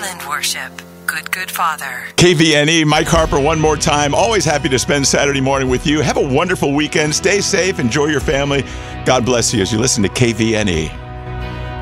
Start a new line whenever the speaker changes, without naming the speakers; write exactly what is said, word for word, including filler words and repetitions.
Highland Worship. Good, good Father.
K V N E, Mike Harper one more time. Always happy to spend Saturday morning with you. Have a wonderful weekend. Stay safe. Enjoy your family. God bless you as you listen to K V N E.